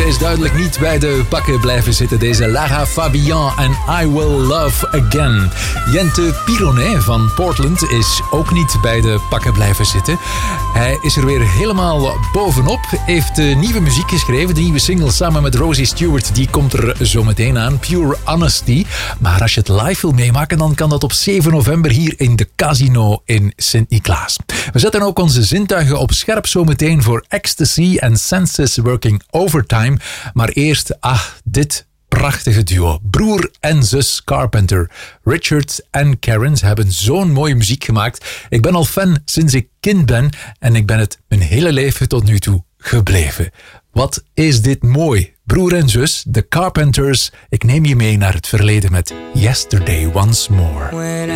Deze is duidelijk niet bij de pakken blijven zitten. Deze Lara Fabian en I Will Love Again. Jente Pironet van Portland is ook niet bij de pakken blijven zitten. Hij is er weer helemaal bovenop. Heeft nieuwe muziek geschreven. De nieuwe single samen met Rosie Stewart. Die komt er zo meteen aan. Pure Honesty. Maar als je het live wil meemaken, dan kan dat op 7 november hier in de Casino in Sint-Niklaas. We zetten ook onze zintuigen op scherp zometeen voor Ecstasy en Senses Working Overtime. Maar eerst, dit prachtige duo. Broer en zus Carpenter. Richard en Karen hebben zo'n mooie muziek gemaakt. Ik ben al fan sinds ik kind ben en ik ben het mijn hele leven tot nu toe gebleven. Wat is dit mooi. Broer en zus, de Carpenters. Ik neem je mee naar het verleden met Yesterday Once More.